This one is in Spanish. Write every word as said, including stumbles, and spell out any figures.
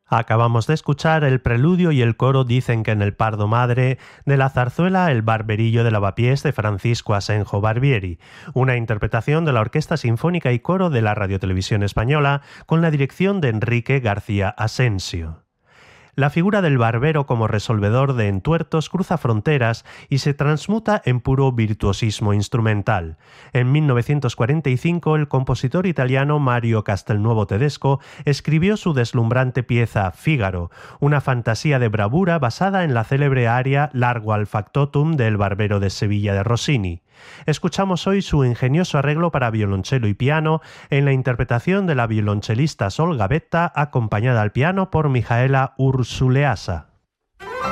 Acabamos de escuchar el preludio y el coro Dicen que en el Pardo Madre de la zarzuela El Barberillo de Lavapiés de Francisco Asenjo Barbieri, una interpretación de la Orquesta Sinfónica y Coro de la Radiotelevisión Española con la dirección de Enrique García Asensio. La figura del barbero como resolvedor de entuertos cruza fronteras y se transmuta en puro virtuosismo instrumental. En mil novecientos cuarenta y cinco, el compositor italiano Mario Castelnuovo Tedesco escribió su deslumbrante pieza Fígaro, una fantasía de bravura basada en la célebre aria Largo al factotum del Barbero de Sevilla de Rossini. Escuchamos hoy su ingenioso arreglo para violonchelo y piano en la interpretación de la violonchelista Sol Gavetta, acompañada al piano por Mijaela Ursuleasa.